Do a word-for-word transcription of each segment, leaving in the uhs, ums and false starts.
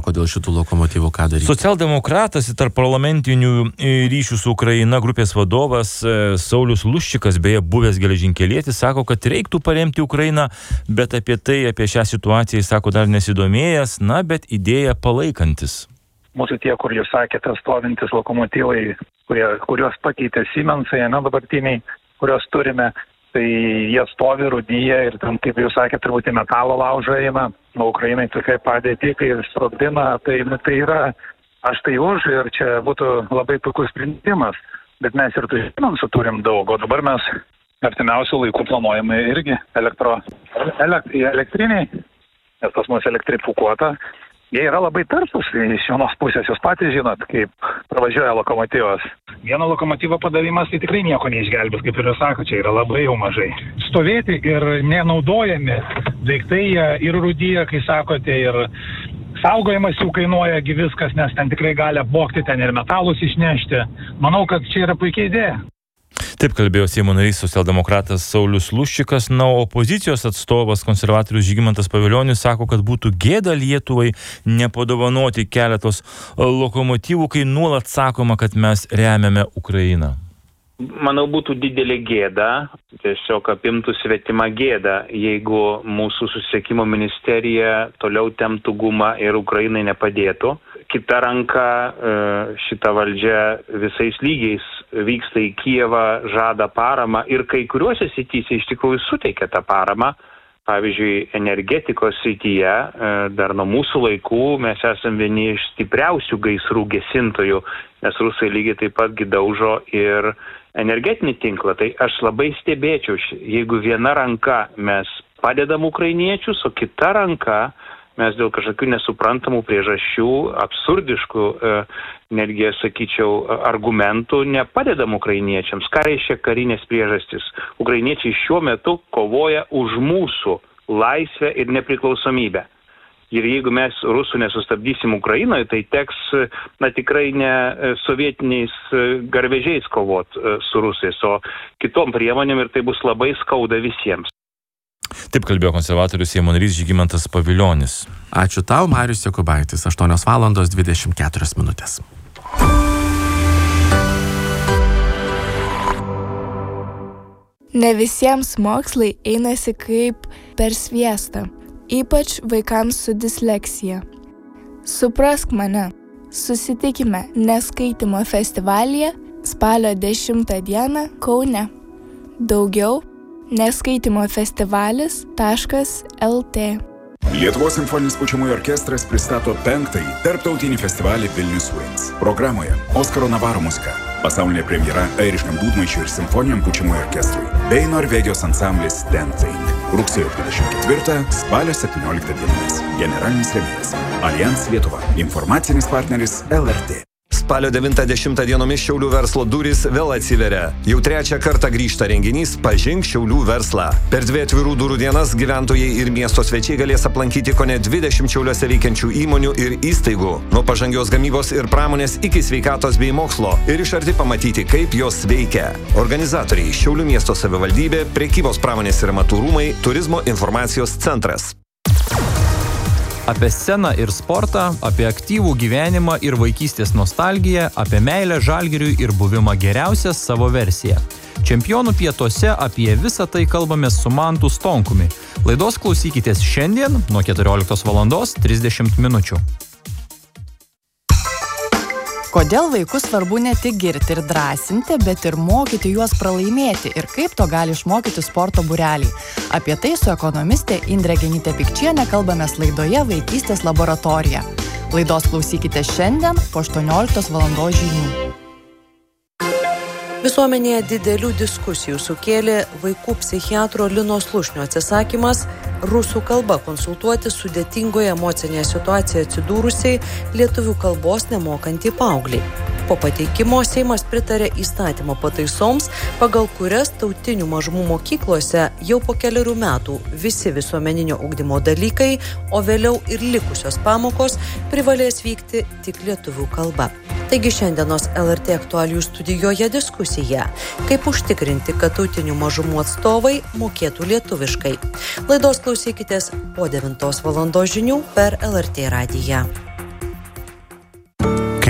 sako dėl šitų lokomotyvų, ką daryti? Socialdemokratas tarp parlamentinių ryšių su Ukraina grupės vadovas Saulius Luščikas, beje, buvęs geležinkelietis, sako, kad reiktų paremti Ukrainą, bet apie tai, apie šią situaciją, jis sako, dar nesidomėjęs, na, bet idėją palaikantis. Mūsų tie, kur jūs sakėte, stovintis lokomotyvai, kurie, kuriuos pakeitė Siemensai, ne dabartiniai, kuriuos turime, tai jie stovi, rūdyje ir ten, kaip jūs sakėte, turbūt į metalo laužą eina, o Ukrainai tokia padėtį, kai sprogdina, tai, tai yra, aš tai už ir čia būtų labai puikus sprendimas, bet mes ir tų Siemensų turim daug, o dabar mes artimiausių laikų planuojame irgi elektro, elekt, elektriniai, nes pas mus elektrifikuota. Jie yra labai tarsus iš vienos pusės, jūs patys žinot, kaip pravažiuoja lokomotyvas. Vieno lokomotyvo padavimas tai tikrai nieko neišgelbės, kaip ir jūs sako, čia yra labai jau mažai. Stovėti ir nenaudojami daiktai ir rūdyje, kai sakote, ir saugojimas jų kainuojagi viskas, nes ten tikrai gali apvogti ten ir metalus išnešti. Manau, kad čia yra puikia idėja. Taip kalbėjo Seimo narys socialdemokratas Saulius Luščikas, na, opozicijos atstovas konservatorius Žygimantas Pavilionis sako, kad būtų gėda Lietuvai nepadovanoti keletos lokomotyvų, kai nuolat sakoma, kad mes remiame Ukrainą. Manau, būtų didelė gėda, tiesiog apimtų svetima gėda, jeigu mūsų susisiekimo ministerija toliau temptų gumą ir Ukrainai nepadėtų. Kita ranka šita valdžia visais lygiais vyksta į Kijevą, žada paramą ir kai kuriuose srityse iš tikrųjų suteikia tą paramą. Pavyzdžiui, energetikos srityje, dar nuo mūsų laikų mes esame vieni iš stipriausių gaisrų gesintojų, nes rusai lygiai taip pat daužo ir energetinį tinklą. Tai aš labai stebėčiau, jeigu viena ranka mes padedam ukrainiečius, o kita ranka mes dėl kažkokių nesuprantamų priežasčių, absurdiškų, netgi, sakyčiau, argumentų nepadedam ukrainiečiams. Ką reiškia karinės priežastis? Ukrainiečiai šiuo metu kovoja už mūsų laisvę ir nepriklausomybę. Ir jeigu mes rusų nesustabdysim Ukrainoje, tai teks, na, tikrai ne sovietiniais garvežiais kovot su rusais, o kitom priemonėm ir tai bus labai skauda visiems. Taip kalbėjo konservatorius Seimo narys Žygimantas Pavilionis. Ačiū tau, Marius Jokubaitis, aštuonios valandos dvidešimt keturios minutės. Ne visiems mokslai einasi kaip per sviestą, ypač vaikams su disleksija. Suprask mane, susitikime Neskaitymo festivalyje spalio dešimtą dieną Kaune. Daugiau neskaitymo festivalis taškas el tė. Lietuvos simfoninis pučiamųjų orkestras pristato penktąjį tarptautinį festivalį Vilnius Wings. Programoje Oskaro Navaro muzika, pasaulinė premjera airiškam dūdmaišiui ir simfoniniam pučiamųjų orkestrui, bei Norvegijos ansamblis Den Thing. Rugsėjo dvidešimt ketvirtą, spalio septynioliktą dienomis. Generalinis rėmėjas Allianz Lietuva. Informacinis partneris el er tė. Spalio devintą dešimtą dienomis Šiaulių verslo durys vėl atsiveria. Jau trečią kartą grįžta renginys Pažink Šiaulių verslą. Per dvi atvirų durų dienas gyventojai ir miesto svečiai galės aplankyti kone dvidešimt Šiauliuose veikiančių įmonių ir įstaigų. Nuo pažangios gamybos ir pramonės iki sveikatos bei mokslo. Ir iš arti pamatyti, kaip jos veikia. Organizatoriai Šiaulių miesto savivaldybė, prekybos pramonės ir amatų rūmai, turizmo informacijos centras. Apie sceną ir sportą, apie aktyvų gyvenimą ir vaikystės nostalgiją, apie meilę Žalgiriui ir buvimą geriausią savo versiją. Čempionų pietuose apie visą tai kalbamės su Mantu Stonkumi. Laidos klausykitės šiandien nuo keturioliktos valandos trisdešimt minučių. Kodėl vaikus svarbu ne tik girti ir drąsinti, bet ir mokyti juos pralaimėti ir kaip to gali išmokyti sporto būreliai. Apie tai su ekonomistė Indre Genytė-Pikčienė kalbamės laidoje Vaikystės laboratorija. Laidos klausykite šiandien po aštuonioliktos valandos žinių. Visuomenėje didelių diskusijų sukėlė vaikų psichiatro Lino Slušnio atsisakymas rusų kalba konsultuoti sudėtingoje emocinėje situacijoje atsidūrusiai lietuvių kalbos nemokantį paauglį. Po pateikimo Seimas pritarė įstatymo pataisoms, pagal kurias tautinių mažumų mokyklose jau po keliarių metų visi visuomeninio ugdymo dalykai, o vėliau ir likusios pamokos privalės vykti tik lietuvių kalba. Taigi šiandienos el er tė aktualijų studijoje diskusija, kaip užtikrinti, kad tautinių mažumų atstovai mokėtų lietuviškai. Laidos klausykitės po devintos valandos žinių per el er tė radiją.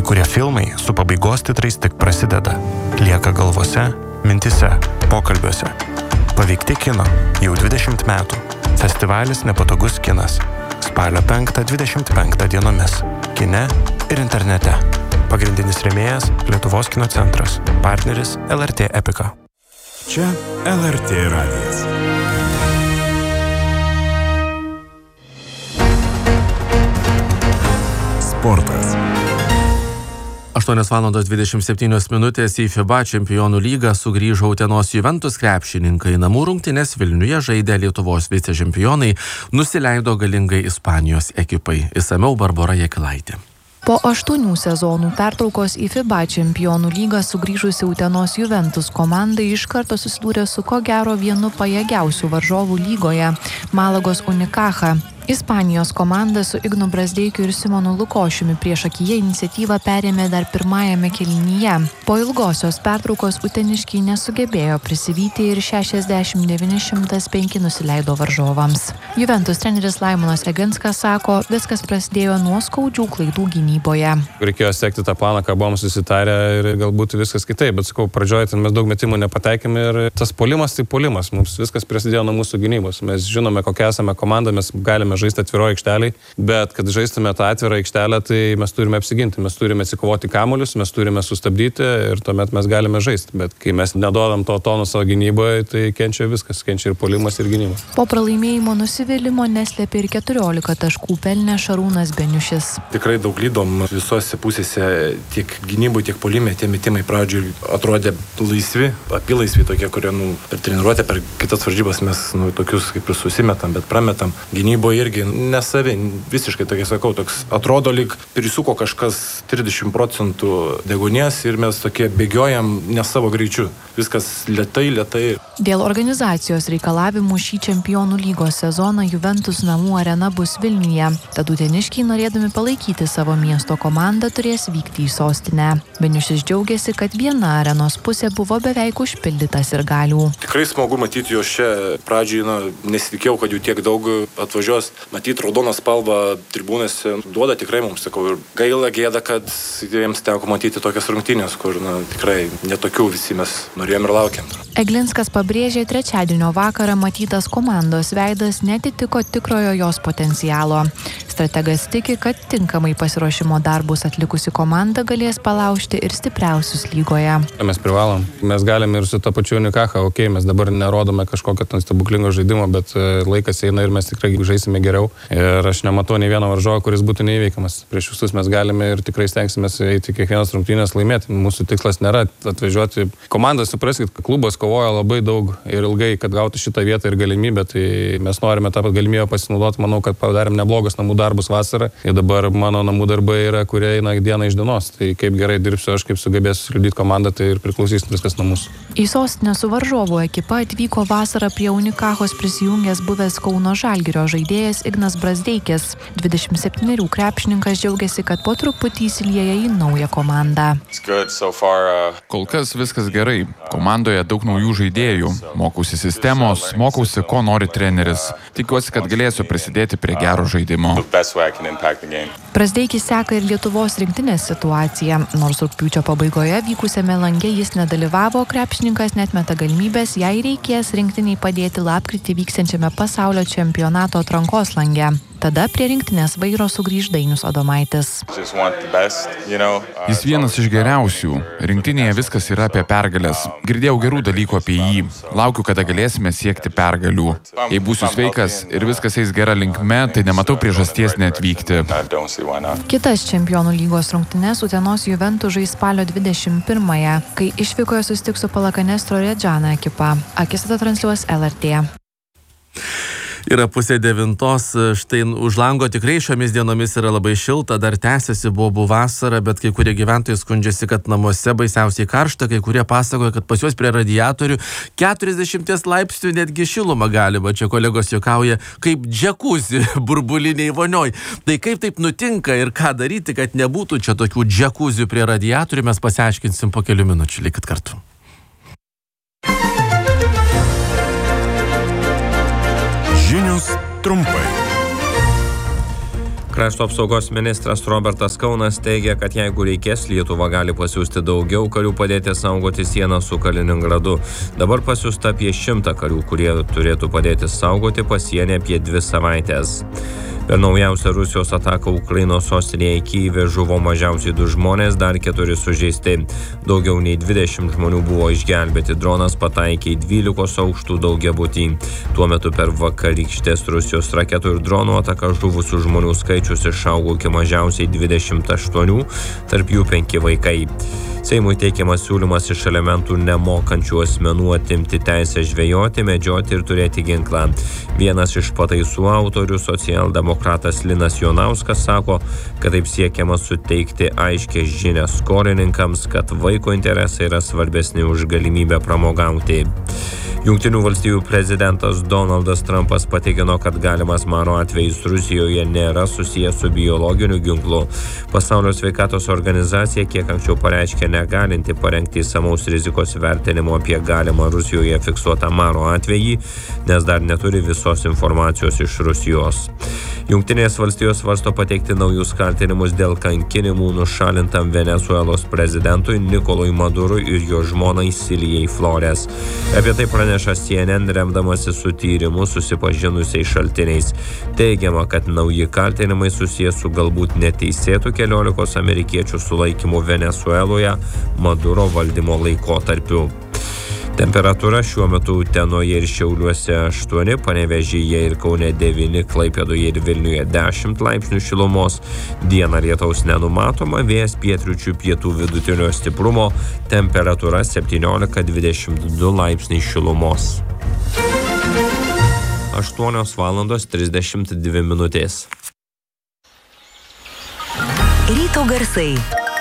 kurie filmai su pabaigos titrais tik prasideda. Lieka galvose, mintise, pokalbiuose. Paveikti kino jau dvidešimt metų. Festivalis Nepatogus kinas. Spalio penktą dvidešimt penktą dienomis. Kine ir internete. Pagrindinis rėmėjas Lietuvos kino centras. Partneris L R T Epica. Čia L R T radijas. Sportas. aštuonios valandos dvidešimt septynios minutės į FIBA čempionų lygą sugrįžo Utenos Juventus krepšininkai. Namų rungtynes Vilniuje žaidę Lietuvos vicečempionai nusileido galingai Ispanijos ekipai. Išsamiau Barbora Jakilaitė. Po aštuonių sezonų pertraukos į FIBA čempionų lygą sugrįžusi Utenos Juventus komanda iš karto susidūrė su ko gero vienu pajėgiausių varžovų lygoje – Malagos Unicaja. Ispanijos komanda su Ignu Brazdeikiu ir Simonu Lukošiumi priešakyje iniciatyvą perėmė dar pirmajame kėlinyje. Po ilgosios pertraukos uteniškiai nesugebėjo prisivyti ir šešiasdešimt devyni šimtas penki nusileido varžovams. Juventus treneris Laimonas Eginskas sako, viskas prasidėjo nuo skaudžių klaidų gynyboje. Reikėjo sekti tą planą, ką buvom susitarę ir galbūt viskas kitaip, bet sakau, pradžioje ten mes daug metimų nepateikėme ir tas puolimas tai puolimas. Mums viskas prasidėjo nuo mūsų gynybos. Mes žinome, kokia esame komanda, mes galime žaisti atviroje aikšteliai, bet kad žaistume tą atvirą aikštelę, tai mes turime apsiginti, mes turime atsikovoti kamuolius, mes turime sustabdyti ir tuomet mes galime žaisti. Bet kai mes nedodam to tono savo gynyboje, tai kenčia viskas, kenčia ir puolimas, ir gynyba. Po pralaimėjimo nusivylimo neslėpė ir keturiolika taškų pelnė Šarūnas Beniušis. Tikrai daug lydom visose pusėse, tiek gynybui, tiek puolime, tie metimai pradžioj atrodė laisvi, apilaisvi tokie, kurie nu, per treniruotę, per kitas varžybas mes nu, tokius kaip ir susimetam, bet prametam. Gynyboje irgi nesavi, visiškai tokia sakau, toks atrodo lyg prisuko kažkas trisdešimt procentų degonės ir mes tokie bėgiojam ne savo greičiu. Viskas lėtai, lėtai. Dėl organizacijos reikalavimų šį čempionų lygos sezoną Juventus namų arena bus Vilniuje. Tad uteniškiai norėdami palaikyti savo miesto komandą turės vykti į sostinę. Beniušis džiaugiasi, kad viena arenos pusė buvo beveik užpildytas ir galių. Tikrai smagu matyti juos čia. Pradžiai na, nesitikėjau, kad jų tiek daug atvažiuos. Matyti raudoną spalvą tribūnose duoda tikrai mums, sakau, ir gaila gėda, kad jiems teko matyti tokias rungtynės, kur na, tikrai netokių visi mes norėjom ir laukiam. Eglinskas pabrėžė, trečiadienio vakarą matytas komandos veidas netitiko tikrojo jos potencialo. Strategas tiki, kad tinkamai pasiruošimo darbus atlikusi komanda galės palaužti ir stipriausius lygoje. Mes privalom. Mes galim ir su to pačiu Unicaja, okei, okay, mes dabar nerodome kažkokio ten stebuklingo žaidimo, bet laikas eina ir mes tikrai žaisime geriau. Ir aš nematau nei vieno varžovo, kuris būtų neįveikiamas. Prieš visus mes galime ir tikrai stengsime eiti kiekvienas rungtynės laimėti. Mūsų tikslas nėra atvažiuoti. Komanda, supraskit, klubas kovoja labai daug ir ilgai, kad gautų šitą vietą ir galimybę, tai mes norime tą pat galimybę pasinaudoti. Manau, kad padarėm neblogus namų darbus vasarą. Ir dabar mano namų darbai yra, kurie eina dieną iš dienos. Tai kaip gerai dirbsiu, aš kaip sugebėsiu sliudyti komandą, tai ir priklausys viskas nuo mūsų. Į sostinę su varžovų ekipa atvyko vasarą prie Unicajos prisijungęs buvęs Kauno Žalgirio žaidėjas Ignas Brazdeikis. dvidešimt septynerių krepšininkas džiaugiasi, kad po truputį įsilieja į naują komandą. Kol kas viskas gerai. Komandoje daug naujų žaidėjų. Mokausi sistemos, mokausi, ko nori treneris. Tikiuosi, kad galėsiu prisidėti prie gero žaidimo. Brazdeikis seka ir Lietuvos rinktinės situaciją. Nors rugpjūčio pabaigoje vykusiame lange jis nedalyvavo, krepšininkas netmeta galimybės, jei reikės rinktiniai padėti lapkritį vyksiančiame pasaulio čempionato atrankos lange. Tada prie rinktinės vairo sugrįž Dainius Adomaitis. Jis vienas iš geriausių. Rinktinėje viskas yra apie pergalės. Girdėjau gerų dalykų apie jį. Laukiu, kada galėsime siekti pergalių. Jei būsiu sveikas ir viskas eis gera linkme, tai nematau priežasties neatvykti. Kitas čempionų lygos rungtynes Utenos Juventus žais spalio dvidešimt pirmąją, kai išvykoje susitiks su Palakanestro Redžana ekipa. Akistata transliuos L R T. Yra pusė devintos, štai už lango tikrai šiomis dienomis yra labai šilta, dar tęsiasi bobų vasara, bet kai kurie gyventojai skundžiasi, kad namuose baisiausiai karšta, kai kurie pasakoja, kad pas juos prie radiatorių keturiasdešimt laipsnių netgi šilumą galima. Čia kolegos juokauja, kaip džekuzi burbuliniai vonioj. Tai kaip taip nutinka ir ką daryti, kad nebūtų čia tokių džekuzių prie radiatorių, mes pasiaiškinsim po kelių minučių. Likit kartu. Žinios trumpai. Krašto apsaugos ministras Robertas Kaunas teigia, kad jeigu reikės, Lietuva gali pasiūsti daugiau karių padėti saugoti sieną su Kaliningradu. Dabar pasiūsta apie šimtą karių, kurie turėtų padėti saugoti pasienį apie dvi savaitės. Per naujausią Rusijos ataką Ukrainos sostinėje Kyjive žuvo mažiausiai du žmonės, dar keturi sužeisti. Daugiau nei dvidešimt žmonių buvo išgelbėti. Dronas pataikė į dvylikos aukštų daugiabutį. Tuo metu per vakarykštės Rusijos raketų ir dronų ataką žuvusių žmonių skaičius išaugo iki mažiausiai dvidešimt aštuonių, tarp jų penki vaikai. Seimui teikiamas siūlymas iš elementų nemokančių asmenų atimti teisę žvejoti, medžioti ir turėti ginklą. Vienas iš pataisų autorių, socialdemokratas Linas Jonauskas, sako, kad taip siekiama suteikti aiškę žinią skolininkams, kad vaiko interesai yra svarbesni už galimybę pramogauti. Jungtinių valstijų prezidentas Donaldas Trumpas patikino, kad galimas maro atvejis Rusijoje nėra susijęs su biologiniu ginklu. Pasaulio sveikatos organizacija kiek anksčiau pareiškė negalinti parengti išsamaus rizikos vertinimo apie galimą Rusijoje fiksuotą maro atvejį, nes dar neturi visos informacijos iš Rusijos. Jungtinės valstijos svarsto pateikti naujus kaltinimus dėl kankinimų nušalintam Venesuelos prezidentui Nikolui Madurui ir jo žmonai Silijai Flores. Apie tai praneša C N N remdamasi su tyrimu susipažinusiais šaltiniais. Teigiama, kad nauji kaltinimai susijęs su galbūt neteisėtų keliolikos amerikiečių sulaikymu Venesueloje Maduro valdymo laikotarpiu. Temperatūra šiuo metu Utenoje ir Šiauliuose aštuoni, Panevėžyje ir Kaune devyni, Klaipėdoje ir Vilniuje dešimt laipsnių šilumos. Dieną lietaus nenumatoma, vėjas pietryčių pietų vidutinio stiprumo, temperatūra septyniolika dvidešimt du laipsniai šilumos. aštuonios valandos trisdešimt dvi minutės. Ryto garsai.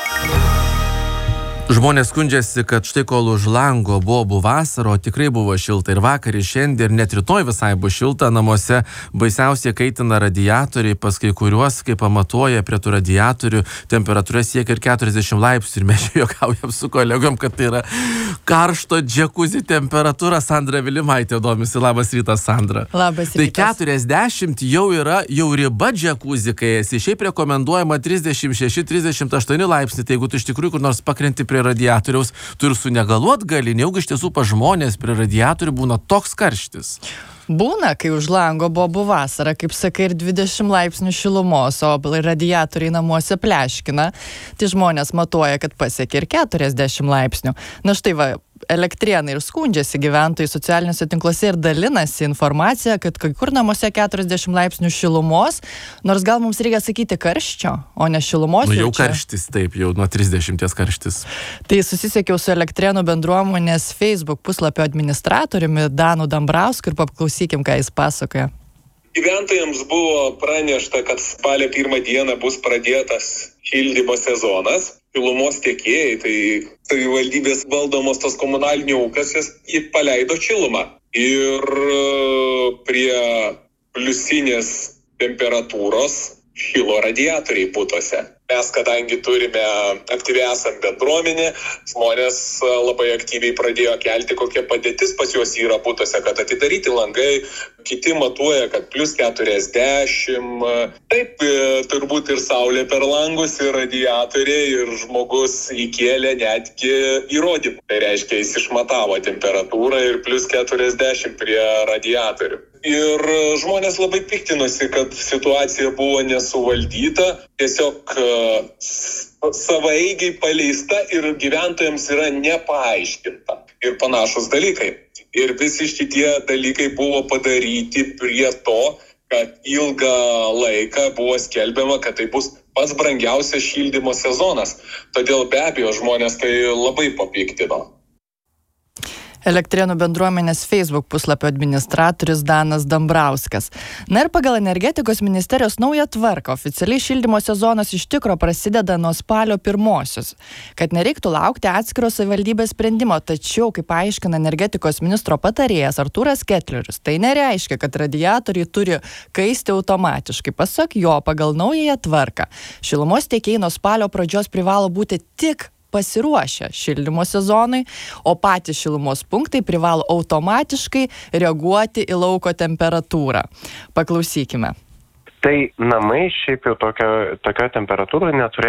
Žmonės skundžiasi, kad štai kol už lango buvo vasaro, tikrai buvo šilta ir vakar, ir šiandien, ir net rytoj visai bus šilta. Namuose baisiausiai kaitina radiatoriai, pas kai kuriuos, kai pamatuoja prie tų radiatorių, temperatūra siekia ir keturiasdešimt laipsnių. Ir mes juokaujam su kolegom, kad tai yra karšto džekuzi temperatūra. Sandra Vilimaitė domisi. Labas rytas, Sandra. Labas rytas. Tai keturiasdešimt jau yra jau riba džekuzi, kai esi. Šiaip rekomenduojama trisdešimt šeši trisdešimt aštuoni laipsniai. Tai jeigu tu iš tikrųjų kur nors pakrenti prie radiatoriaus, tu ir sunegaluot gali, nejaugi iš tiesų pa žmonės prie radiatorių būna toks karštis. Būna, kai už lango buvo vasara, kaip sakai, ir dvidešimt laipsnių šilumos, o radiatoriai namuose pleškina, tai žmonės matuoja, kad pasiekia ir keturiasdešimt laipsnių. Na štai va, Elektrėnai ir skundžiasi gyventojai socialiniuose tinkluose ir dalinasi informacija, kad kai kur namuose keturiasdešimt laipsnių šilumos, nors gal mums reikia sakyti karščio, o ne šilumos. Nu, jau karštis, taip, jau nuo trisdešimties karštis. Tai susisiekiau su Elektrėnų bendruomenės Facebook puslapio administratoriumi Danu Dambrausku ir paklausykim, ką jis pasakoja. Gyventojams buvo pranešta, kad spalio pirmą dieną bus pradėtas šildymo sezonas. Šilumos tiekėjai, tai savivaldybės valdomos tos komunalinių ūkas, jis paleido šilumą. Ir prie pliusinės temperatūros šilo radiatoriai butuose. Mes, kadangi turime aktyviai esam bendruomenė, žmonės labai aktyviai pradėjo kelti, kokia padėtis pas juos yra butuose, kad atidaryti langai, kiti matuoja, kad plus keturiasdešimt. Taip, turbūt ir saulė per langus, ir radiatoriai, ir žmogus įkėlė netgi įrodymų. Tai reiškia, jis išmatavo temperatūrą ir plus keturiasdešimt prie radiatorių. Ir žmonės labai piktinosi, kad situacija buvo nesuvaldyta, tiesiog savaeigiai paleista ir gyventojams yra nepaaiškinta. Ir panašus dalykai. Ir visi šitie dalykai buvo padaryti prie to, kad ilgą laiką buvo skelbiama, kad tai bus pats brangiausias šildymo sezonas. Todėl be abejo žmonės tai labai papiktino. Elektrėnų bendruomenės Facebook puslapio administratorius Danas Dambrauskas. Na ir pagal energetikos ministerijos naują tvarką oficialiai šildymo sezonas iš tikro prasideda nuo spalio pirmosios, kad nereiktų laukti atskiro savivaldybės sprendimo, tačiau, kaip aiškina energetikos ministro patarėjas Artūras Ketlerius, tai nereiškia, kad radiatoriai turi kaisti automatiškai. Pasak jo, pagal naująją tvarką šilumos tiekėjai nuo spalio pradžios privalo būti tik pasiruošę šildymo sezonui, o patys šilumos punktai privalo automatiškai reaguoti į lauko temperatūrą. Paklausykime. Tai namai šiaip jau tokio, tokio temperatūroje neturėtų